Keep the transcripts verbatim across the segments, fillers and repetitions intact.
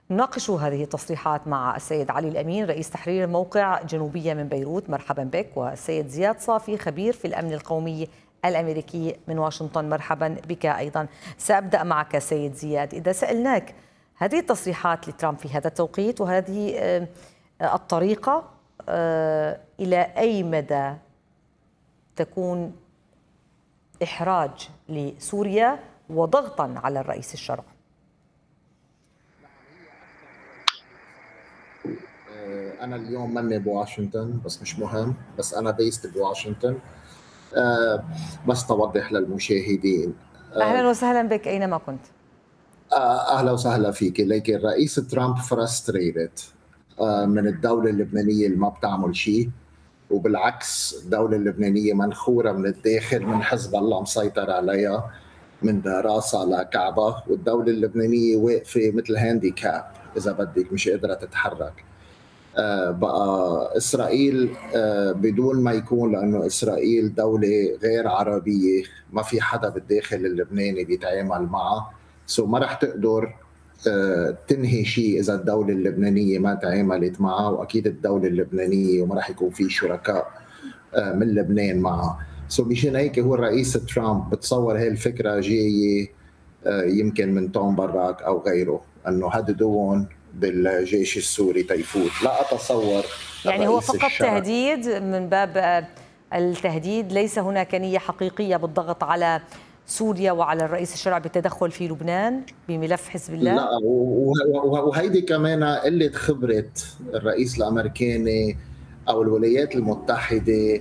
نناقش هذه التصريحات مع السيد علي الأمين رئيس تحرير موقع جنوبية من بيروت، مرحبا بك، والسيد زياد صافي خبير في الأمن القومي الأمريكي من واشنطن، مرحبا بك أيضا. سأبدأ معك سيد زياد، إذا سألناك هذه التصريحات لترامب في هذا التوقيت وهذه الطريقة إلى أي مدى تكون إحراج لسوريا وضغطا على الرئيس الشرعي؟ أنا اليوم ماني بواشنطن، بس مش مهم، بس أنا بيست بواشنطن. أه بس توضح للمشاهدين. أه أهلا وسهلا بك أينما كنت. أه أهلا وسهلا فيك. لكن الرئيس ترامب فرستريتد أه من الدولة اللبنانية اللي ما بتعمل شيء، وبالعكس الدولة اللبنانية منخورة من الداخل من حزب الله مسيطر عليها من راسها لكعبها، والدولة اللبنانية واقفة مثل هانديكاب إذا بدك، مش قادرة تتحرك. آه بقى إسرائيل آه بدون ما يكون، لأنه إسرائيل دولة غير عربية، ما في حدا بالداخل اللبناني بيتعامل معها، سو ما رح تقدر آه تنهي شيء إذا الدولة اللبنانية ما تعاملت معها، وأكيد الدولة اللبنانية وما رح يكون في شركاء آه من لبنان معها. سو مشان هيك هو الرئيس ترامب بتصور هاي الفكرة جاية آه يمكن من توم براك أو غيره، أنه هددون بالجيش السوري تيفوت. لا أتصور يعني هو فقط تهديد من باب التهديد، ليس هناك نية حقيقية بالضغط على سوريا وعلى الرئيس الشرعي بالتدخل في لبنان بملف حزب الله؟ لا، وهيدي كمان قلة خبرة الرئيس الأمريكاني أو الولايات المتحدة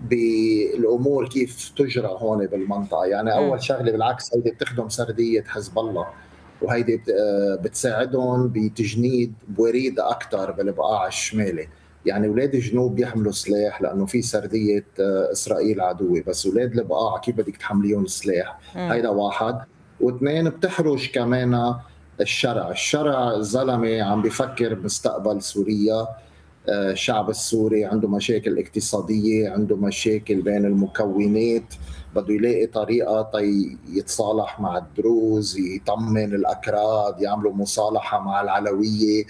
بالأمور كيف تجرى هون بالمنطقة. يعني أول شغلة بالعكس هيدي بتخدم سردية حزب الله، وهيدي بتساعدهم بتجنيد بوريد أكثر بالبقاع الشمالي. يعني أولاد الجنوب بيحملوا سلاح لأنه في سردية إسرائيل عدوة، بس أولاد البقاع كيف بدك تحمليهم سلاح؟ هيدا واحد. واثنين، بتحرج كمان الشرع. الشرع زلمة عم بيفكر بمستقبل سوريا. الشعب السوري عنده مشاكل اقتصادية، عنده مشاكل بين المكونات، بده يلاقي طريقة طي يتصالح مع الدروز، يطمن الأكراد، يعملوا مصالحة مع العلوية،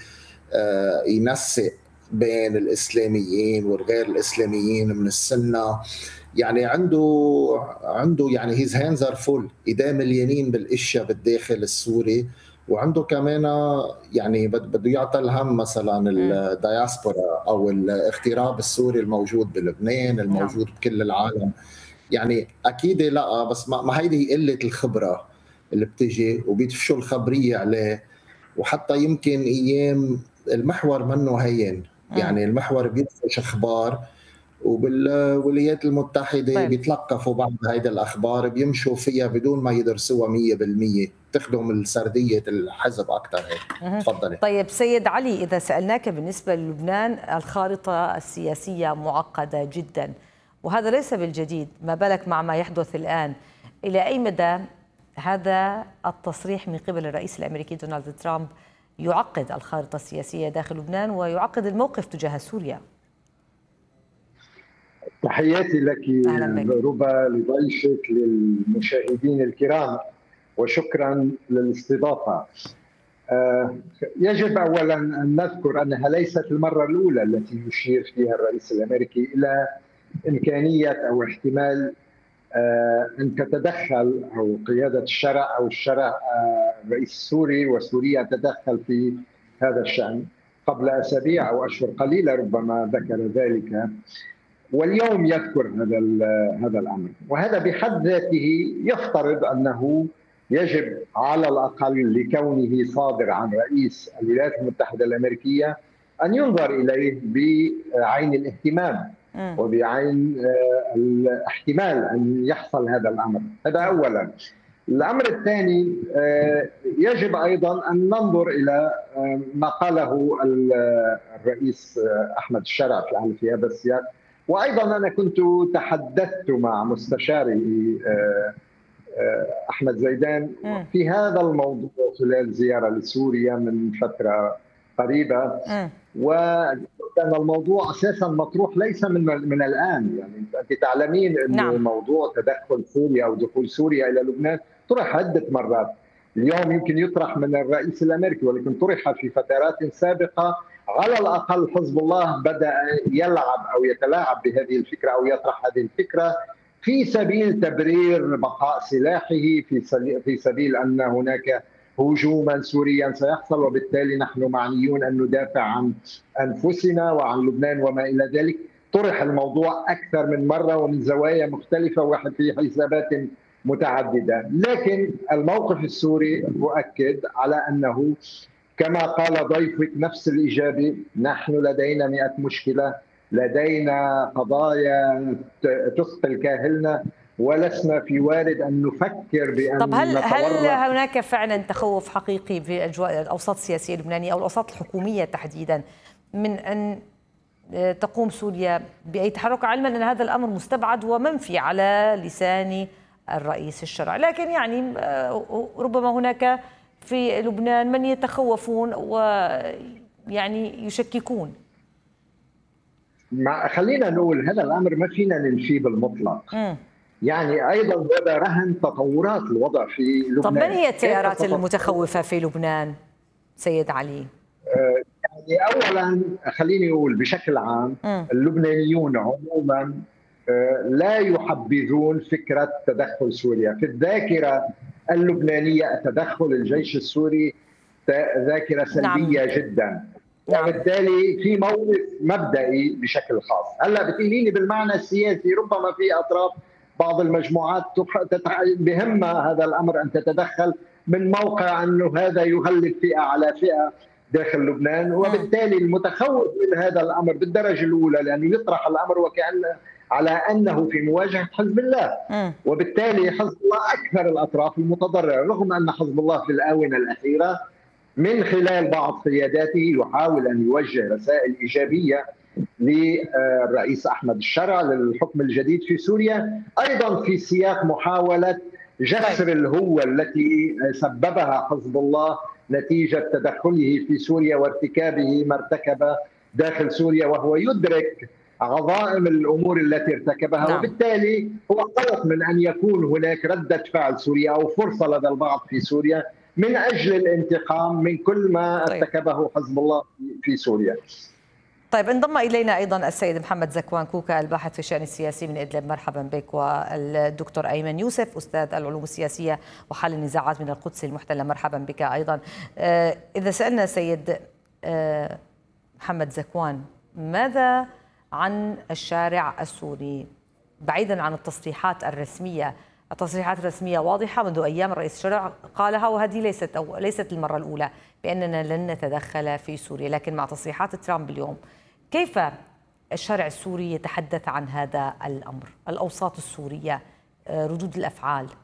ينسق بين الإسلاميين والغير الإسلاميين من السنة. يعني عنده عنده يعني هيز هاندز ار فول، ايديه مليانين بالاشياء بالداخل السوري. وعنده كمان يعني بده يعطي الهم مثلا الدياسبورا او الاغتراب السوري الموجود بلبنان، الموجود بكل العالم. يعني اكيد لا، بس ما هيدي قله الخبره اللي بتجي وبيدفشوا الخبريه عليه. وحتى يمكن ايام المحور منه هين، يعني المحور بيدفش اخبار، وبالولايات المتحدة طيب. بيتلقفوا بعض هيدا الأخبار بيمشوا فيها بدون ما يدرسوها مية بالمية، تخدم السردية الحزب أكثر هيك. تفضلي. طيب سيد علي، إذا سألناك بالنسبة للبنان، الخارطة السياسية معقدة جدا، وهذا ليس بالجديد، ما بالك مع ما يحدث الآن. إلى أي مدى هذا التصريح من قبل الرئيس الأمريكي دونالد ترامب يعقد الخارطة السياسية داخل لبنان ويعقد الموقف تجاه سوريا؟ تحياتي لك ربا، لضيفك، للمشاهدين الكرام، وشكرا للاستضافة. يجب أولا أن نذكر أنها ليست المرة الأولى التي يشير فيها الرئيس الأمريكي إلى إمكانية أو احتمال أن تتدخل أو قيادة الشرع أو الشرع الرئيس السوري وسوريا تدخل في هذا الشأن. قبل أسابيع أو أشهر قليلة ربما ذكر ذلك، واليوم يذكر هذا هذا الامر، وهذا بحد ذاته يفترض انه يجب على الاقل لكونه صادر عن رئيس الولايات المتحده الامريكيه ان ينظر اليه بعين الاهتمام وبعين الاحتمال ان يحصل هذا الامر. هذا اولا. الامر الثاني، يجب ايضا ان ننظر الى ما قاله الرئيس احمد الشرع في هذا السياق. وأيضا أنا كنت تحدثت مع مستشاري أحمد زيدان في هذا الموضوع خلال زيارة لسوريا من فترة قريبة، وكان الموضوع أساسا مطروح ليس من من الآن. يعني أنت تعلمين أن نعم. موضوع تدخل سوريا أو دخول سوريا إلى لبنان طرح عدة مرات، اليوم يمكن يطرح من الرئيس الامريكي، ولكن طرح في فترات سابقه. على الاقل حزب الله بدا يلعب او يتلاعب بهذه الفكره او يطرح هذه الفكره في سبيل تبرير بقاء سلاحه، في في سبيل ان هناك هجوما سوريا سيحصل، وبالتالي نحن معنيون ان ندافع عن انفسنا وعن لبنان وما الى ذلك. طرح الموضوع اكثر من مره ومن زوايا مختلفه وفي حسابات متعدده، لكن الموقف السوري مؤكد على انه كما قال ضيفك نفس الاجابه، نحن لدينا مئة مشكله، لدينا قضايا تثقل كاهلنا، ولسنا في وارد ان نفكر بان طب هل هل هناك فعلا تخوف حقيقي في الاجواء الاوساط السياسيه اللبنانيه او الاوساط الحكوميه تحديدا من ان تقوم سوريا باي تحرك، علما ان هذا الامر مستبعد ومنفي على لسان الرئيس الشرعي، لكن يعني ربما هناك في لبنان من يتخوفون ويعني يشككون؟ ما خلينا نقول هذا الامر ما فينا ننفيه بالمطلق. م. يعني ايضا هذا رهن تطورات الوضع في لبنان. طب من هي التيارات المتخوفه في لبنان سيد علي؟ يعني اولا خليني اقول بشكل عام م. اللبنانيون عموما لا يحبذون فكره تدخل سوريا. في الذاكره اللبنانيه تدخل الجيش السوري ذاكره سلبيه نعم. جدا، وبالتاللي في موقف مبدئي بشكل خاص. هلا بتقوليني بالمعنى السياسي ربما في اطراف بعض المجموعات بهمها هذا الامر ان تتدخل من موقع انه هذا يغلب فئه على فئه داخل لبنان، وبالتالي المتخوف من هذا الامر بالدرجه الاولى لانه يطرح الامر وكأن على انه في مواجهه حزب الله، وبالتالي حزب الله اكثر الاطراف المتضرره، رغم ان حزب الله في الاونه الاخيره من خلال بعض قياداته يحاول ان يوجه رسائل ايجابيه للرئيس احمد الشرع للحكم الجديد في سوريا، ايضا في سياق محاوله جسر الهوه التي سببها حزب الله نتيجه تدخله في سوريا وارتكابه ما ارتكب داخل سوريا، وهو يدرك عظائم الامور التي ارتكبها. نعم. وبالتالي هو قلق من ان يكون هناك رده فعل سوريا او فرصه لدى البعض في سوريا من اجل الانتقام من كل ما ارتكبه حزب الله في سوريا. طيب انضم الينا ايضا السيد محمد زكوان كوكا الباحث في الشان السياسي من ادلب، مرحبا بك، والدكتور ايمن يوسف استاذ العلوم السياسيه وحل النزاعات من القدس المحتله، مرحبا بك ايضا. اذا سالنا سيد محمد زكوان، ماذا عن الشارع السوري بعيدا عن التصريحات الرسميه؟ التصريحات الرسميه واضحه منذ ايام الرئيس الشرع قالها، وهذه ليست أو ليست المره الاولى باننا لن نتدخل في سوريا، لكن مع تصريحات ترامب اليوم كيف الشارع السوري يتحدث عن هذا الامر؟ الاوساط السوريه، ردود الافعال